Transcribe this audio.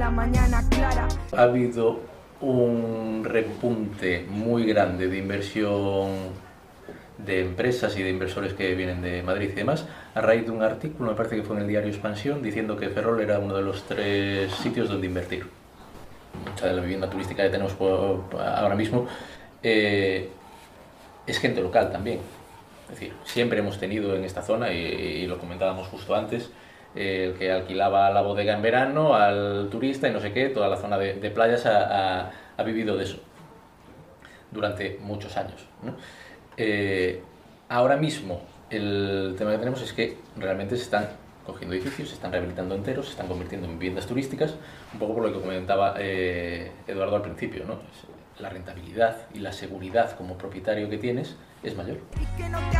la mañana clara. Ha habido un repunte muy grande de inversión de empresas y de inversores que vienen de Madrid y demás, a raíz de un artículo, me parece que fue en el diario Expansión, diciendo que Ferrol era uno de los 3 sitios donde invertir. Mucha de la vivienda turística que tenemos ahora mismo es gente local también. Es decir, siempre hemos tenido en esta zona, y lo comentábamos justo antes, el que alquilaba la bodega en verano al turista y no sé qué, toda la zona de playas ha vivido de eso durante muchos años, ¿no? Ahora mismo el tema que tenemos es que realmente se están cogiendo edificios, se están rehabilitando enteros, se están convirtiendo en viviendas turísticas, un poco por lo que comentaba Eduardo al principio, ¿no? La rentabilidad y la seguridad como propietario que tienes es mayor.